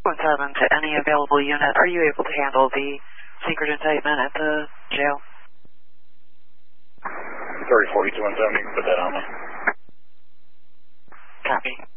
17 to any available unit. Are you able to handle the secret indictment at the jail? 304217, you can put that on me. Copy.